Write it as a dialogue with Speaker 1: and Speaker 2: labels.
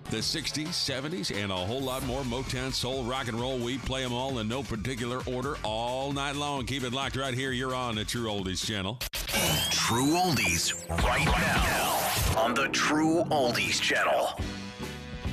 Speaker 1: the 60s, 70s, and a whole lot more Motown, soul, rock and roll. We play them all in no particular order all night long. Keep it locked right here. You're on the True Oldies channel.
Speaker 2: True Oldies right now on the True Oldies channel.